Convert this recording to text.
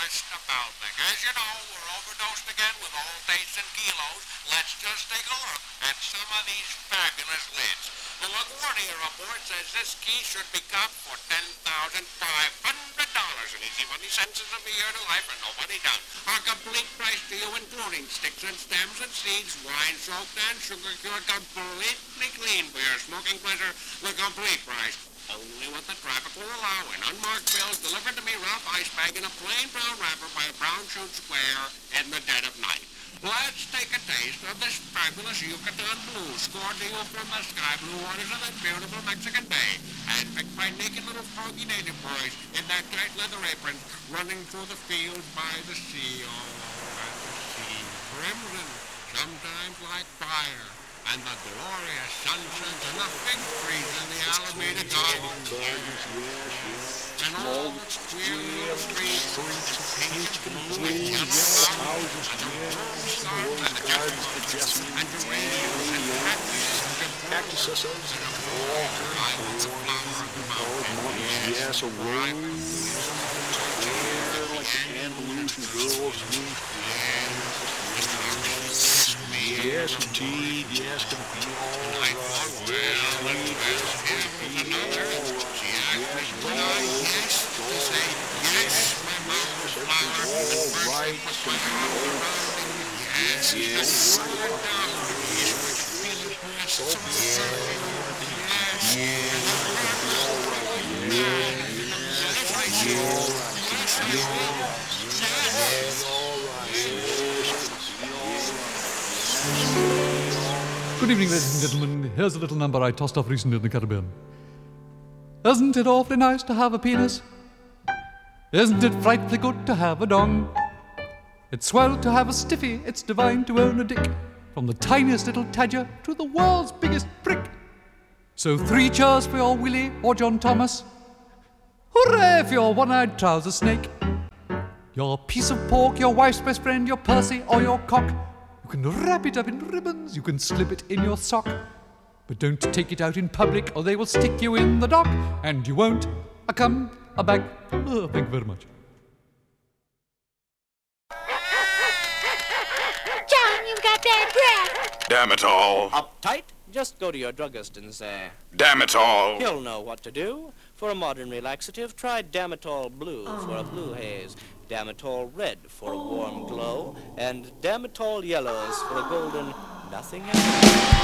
just about thing. As you know, we're overdosed again with all tastes and kilos. Let's just take a look at some of these fabulous lids. The LaGuardia report says this key should be copped for $10,500. An easy money sentences of a year to life and nobody done. Our complete price to you, including sticks and stems and seeds, wine soaked and sugar cured, completely clean for your smoking pleasure. The complete price. Only what the traffic will allow in unmarked bills delivered to me rough ice bag in a plain brown wrapper by a brown shoot square in the dead of night. Let's take a taste of this fabulous Yucatan Blue scored to you from the sky blue waters of that beautiful Mexican Bay, and picked by naked little froggy native boys in their tight leather aprons running through the fields by the sea. Oh, and the sea, crimson, sometimes like fire. And the glorious sunsets and the fig trees in the Alameda Gardens. And all the queer little streets, pink and blue and yellow flowers, and the rose gardens and the jessamine, and geraniums and cactuses, and a flower, I want the flower of the mountain. Yes, a rose, like the Andalusian girls do. Yes, indeed, yes, can be all right. Well, another. She asked me would I yes to say yes, my mouth was flower, and first right. was my arms around him. Yes, yes, and down, yes, which feeling pressed so firm. Yes, Good evening, ladies and gentlemen. Here's a little number I tossed off recently in the Caribbean. Isn't it awfully nice to have a penis? Isn't it frightfully good to have a dong? It's swell to have a stiffy, it's divine to own a dick. From the tiniest little tadger to the world's biggest prick. So 3 cheers for your Willie or John Thomas. Hooray for your one-eyed trouser snake. Your piece of pork, your wife's best friend, your Percy or your cock. You can wrap it up in ribbons, you can slip it in your sock. But don't take it out in public or they will stick you in the dock. And you won't come back. Oh, thank you very much. John, you've got bad breath. Damn it all. Uptight? Just go to your druggist and say, Damn it all. he'll know what to do. For a modern relaxative, try Damitol Blue for a blue haze, Damitol Red for a warm glow, and Damitol Yellows for a golden nothing else.